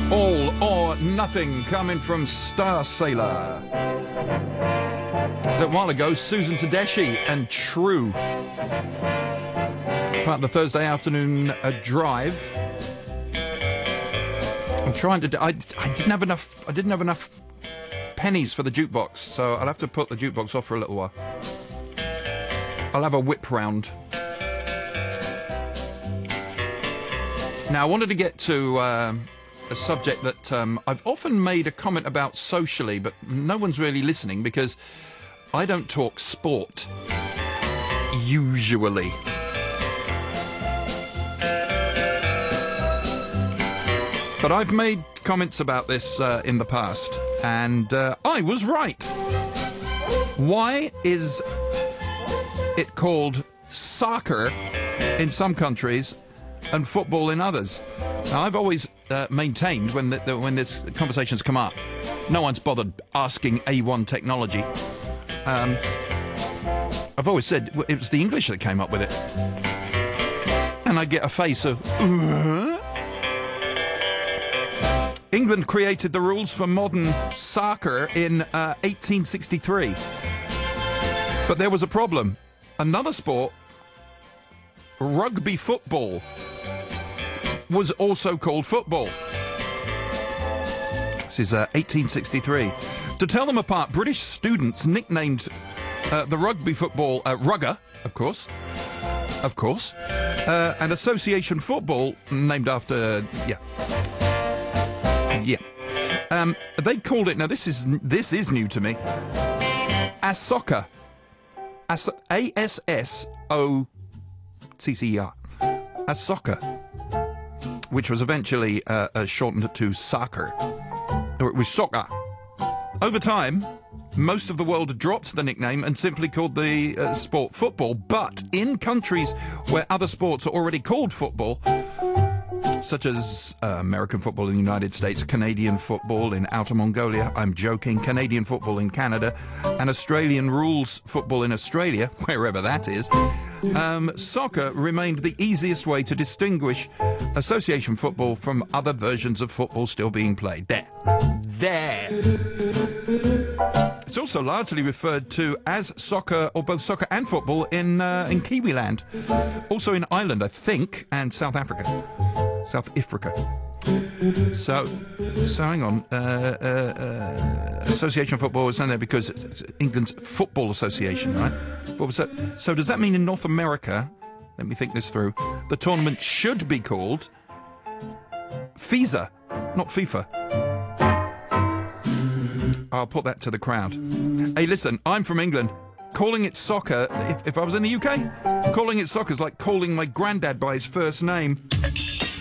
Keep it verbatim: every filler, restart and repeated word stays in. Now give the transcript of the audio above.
All or Nothing, coming from Star Sailor. A little while ago, Susan Tedeschi and True. Part of the Thursday afternoon uh, drive. I'm trying to. I, I didn't have enough. I didn't have enough pennies for the jukebox, so I'll have to put the jukebox off for a little while. I'll have a whip round. Now, I wanted to get to uh, a subject that um, I've often made a comment about socially, but no one's really listening because I don't talk sport, usually. But I've made comments about this uh, in the past, and uh, I was right. Why is it called soccer in some countries and football in others? Now, I've always uh, maintained when the, the, when this conversations come up, no one's bothered asking A one technology. Um, I've always said it was the English that came up with it, and I get a face of. Uh-huh. England created the rules for modern soccer in uh, eighteen sixty-three, but there was a problem. Another sport, rugby football, was also called football. This is uh, eighteen sixty-three. To tell them apart, British students nicknamed uh, the rugby football uh, rugger, of course, of course, uh, and association football named after, yeah, yeah. Um, they called it. Now this is this is new to me. Assoccer. As A S S O C C E R. Assoccer, which was eventually uh, uh, shortened to soccer. Or it was soccer. Over time, most of the world dropped the nickname and simply called the uh, sport football. But in countries where other sports are already called football, such as uh, American football in the United States, Canadian football in Outer Mongolia, I'm joking, Canadian football in Canada, and Australian rules football in Australia, wherever that is, um, soccer remained the easiest way to distinguish association football from other versions of football still being played. There. There. It's also largely referred to as soccer, or both soccer and football, in uh, in Kiwiland. Also in Ireland, I think, and South Africa. South Africa. So, so hang on. Uh, uh, uh, Association football is in there because it's, it's England's Football Association, right? So, so does that mean in North America, let me think this through, the tournament should be called FISA, not FIFA? I'll put that to the crowd. Hey, listen, I'm from England. Calling it soccer, if, if I was in the U K, calling it soccer is like calling my granddad by his first name.